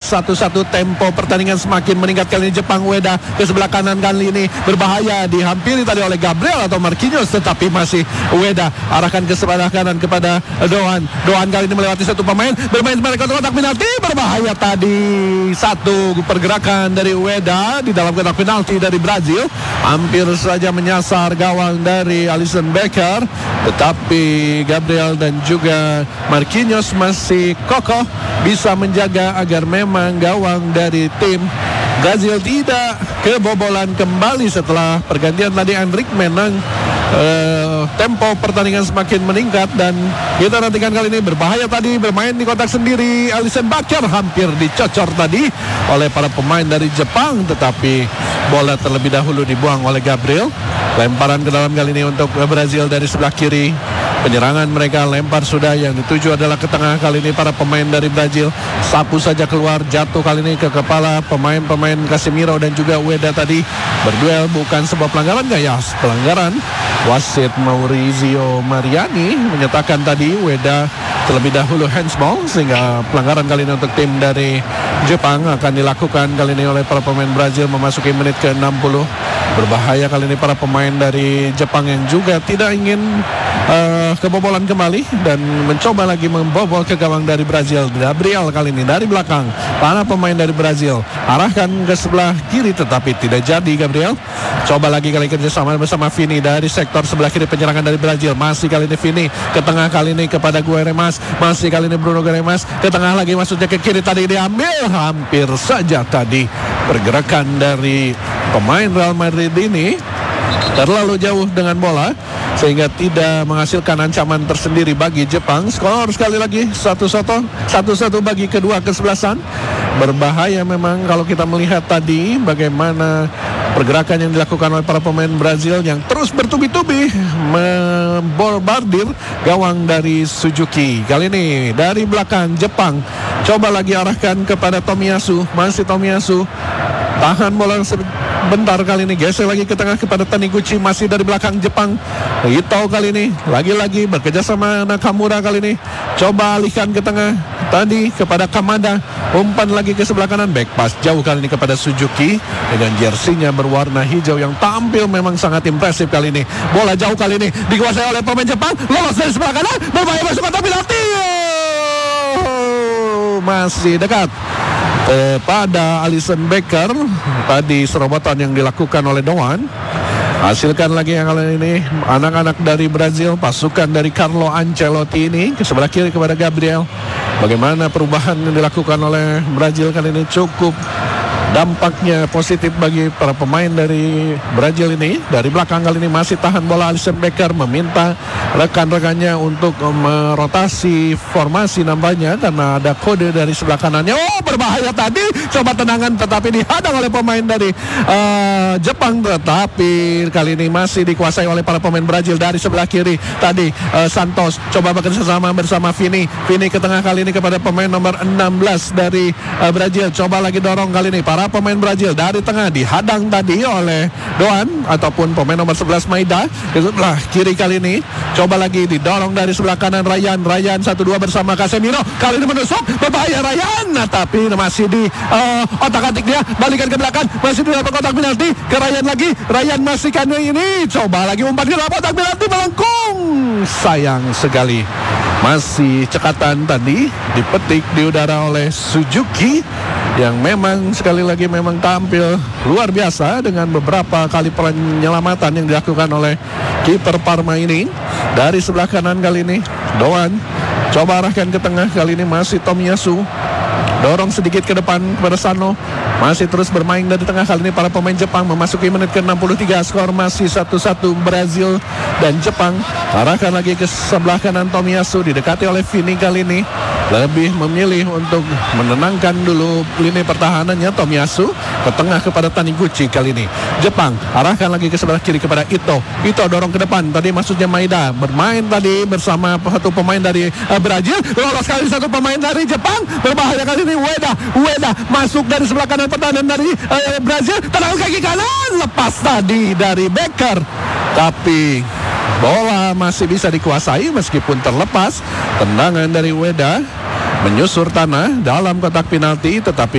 1-1. Tempo pertandingan semakin meningkat kali ini. Jepang, Ueda ke sebelah kanan kali ini berbahaya, dihampiri tadi oleh Gabriel atau Marquinhos, tetapi masih Ueda arahkan ke sebelah kanan kepada Doan kali ini melewati satu pemain, bermain sebagai kotak penalti, berbahaya tadi. Satu pergerakan dari Ueda di dalam kotak penalti dari Brazil, hampir saja menyasar gawang dari Alisson Becker, tetapi Gabriel dan juga Marquinhos masih kokoh bisa menjaga agar memang gawang dari tim Brazil tidak kebobolan kembali setelah pergantian tadi. Endrick menang. Tempo pertandingan semakin meningkat dan kita nantikan kali ini berbahaya tadi, bermain di kotak sendiri. Alisson Becker hampir dicocor tadi oleh para pemain dari Jepang, tetapi bola terlebih dahulu dibuang oleh Gabriel. Lemparan ke dalam kali ini untuk Brazil dari sebelah kiri. Penyerangan mereka lempar sudah, yang dituju adalah ke tengah kali ini para pemain dari Brazil. Sapu saja keluar, jatuh kali ini ke kepala pemain Casemiro dan juga Ueda tadi. Berduel, bukan sebuah pelanggaran gak ya? Pelanggaran. Wasit Maurizio Mariani menyatakan tadi Ueda terlebih dahulu handsball, sehingga pelanggaran kali ini untuk tim dari Jepang akan dilakukan kali ini oleh para pemain Brazil memasuki menit ke-60. Berbahaya kali ini para pemain dari Jepang yang juga tidak ingin kebobolan kembali dan mencoba lagi membobol ke gawang dari Brazil. Gabriel kali ini dari belakang, para pemain dari Brazil arahkan ke sebelah kiri, tetapi tidak jadi. Gabriel coba lagi kali kerjasama bersama Vini dari sektor sebelah kiri penyerangan dari Brazil. Masih kali ini Vini ke tengah kali ini kepada Gueremas, masih kali ini Bruno Gueremas ke tengah lagi, maksudnya ke kiri tadi diambil. Hampir saja tadi pergerakan dari pemain Real Madrid ini terlalu jauh dengan bola sehingga tidak menghasilkan ancaman tersendiri bagi Jepang. Skor sekali lagi 1-1 bagi kedua kesebelasan. Berbahaya memang kalau kita melihat tadi bagaimana pergerakan yang dilakukan oleh para pemain Brazil yang terus bertubi-tubi membombardir gawang dari Suzuki. Kali ini dari belakang Jepang coba lagi arahkan kepada Tomiyasu, masih Tomiyasu tahan bola bentar kali ini, geser lagi ke tengah kepada Taniguchi, masih dari belakang Jepang. Ito kali ini lagi-lagi bekerja sama Nakamura kali ini, coba alihkan ke tengah tadi kepada Kamada, umpan lagi ke sebelah kanan, back pass jauh kali ini kepada Suzuki dengan jersinya berwarna hijau yang tampil memang sangat impresif kali ini. Bola jauh kali ini dikuasai oleh pemain Jepang, lolos dari sebelah kanan, berbahaya masuk kotak penalti. Masih dekat pada Alisson Becker. Tadi serobotan yang dilakukan oleh Doan. Hasilkan lagi yang kali ini anak-anak dari Brazil, pasukan dari Carlo Ancelotti ini ke sebelah kiri kepada Gabriel. Bagaimana perubahan yang dilakukan oleh Brazil kali ini cukup dampaknya positif bagi para pemain dari Brazil ini. Dari belakang kali ini masih tahan bola Alisson Becker, meminta rekan-rekannya untuk merotasi formasi nampaknya karena ada kode dari sebelah kanannya. Oh, berbahaya tadi, coba tendangan tetapi dihadang oleh pemain dari Jepang, tetapi kali ini masih dikuasai oleh para pemain Brazil dari sebelah kiri. Tadi Santos coba bekerja sama bersama Vini ke tengah kali ini kepada pemain nomor 16 dari Brazil. Coba lagi dorong kali ini para pemain Brazil dari tengah, dihadang tadi oleh Doan ataupun pemain nomor 11 Maida. Ke sebelah kiri kali ini coba lagi didorong dari sebelah kanan Ryan 1-2 bersama Casemiro, kali ini menusuk, berbahaya Ryan, tapi masih di otak-atik dia, balikan ke belakang, masih di dalam kotak penalti ke Ryan lagi. Ryan masih kan ini, coba lagi umpan ke dalam kotak penalti, melengkung. Sayang sekali, masih cekatan tadi dipetik di udara oleh Suzuki yang memang sekali lagi memang tampil luar biasa dengan beberapa kali penyelamatan yang dilakukan oleh kiper Parma ini. Dari sebelah kanan kali ini Doan coba arahkan ke tengah, kali ini masih Tomiyasu, dorong sedikit ke depan kepada Sano, masih terus bermain dari tengah. Kali ini para pemain Jepang memasuki menit ke-63, skor masih 1-1 Brazil dan Jepang. Arahkan lagi ke sebelah kanan Tomiyasu, didekati oleh Vini kali ini, lebih memilih untuk menenangkan dulu lini pertahanannya. Tomiyasu ke tengah kepada Taniguchi kali ini. Jepang arahkan lagi ke sebelah kiri kepada Ito dorong ke depan, tadi maksudnya Maida, bermain tadi bersama satu pemain dari Brazil, lolos kali satu pemain dari Jepang, berbahaya kali ini Ueda masuk dari sebelah kanan pertahanan dari Brazil, tendangan kaki kanan lepas tadi dari Becker, tapi bola masih bisa dikuasai meskipun terlepas. Tendangan dari Ueda menyusur tanah dalam kotak penalti, tetapi